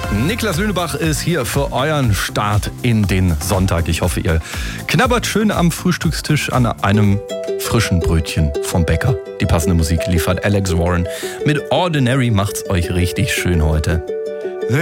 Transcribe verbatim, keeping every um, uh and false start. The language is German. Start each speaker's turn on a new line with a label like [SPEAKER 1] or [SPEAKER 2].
[SPEAKER 1] Niklas Lünebach ist hier für euren Start in den Sonntag. Ich hoffe, ihr knabbert schön am Frühstückstisch an einem frischen Brötchen vom Bäcker. Die passende Musik liefert Alex Warren. Mit Ordinary macht's euch richtig schön heute.